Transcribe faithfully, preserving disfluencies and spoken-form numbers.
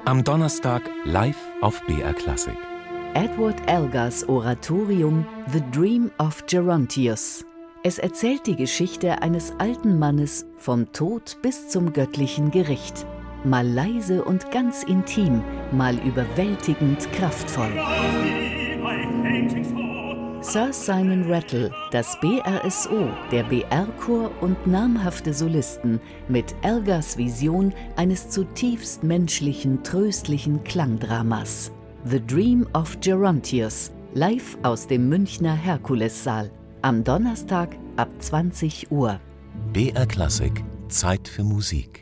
Am Donnerstag live auf B R Klassik. Edward Elgars Oratorium The Dream of Gerontius. Es erzählt die Geschichte eines alten Mannes vom Tod bis zum göttlichen Gericht. Mal leise und ganz intim, mal überwältigend kraftvoll. Sir Simon Rattle, das B R S O, der B R-Chor und namhafte Solisten mit Elgars Vision eines zutiefst menschlichen, tröstlichen Klangdramas. The Dream of Gerontius, live aus dem Münchner Herkulessaal. Am Donnerstag ab zwanzig Uhr. B R Klassik, Zeit für Musik.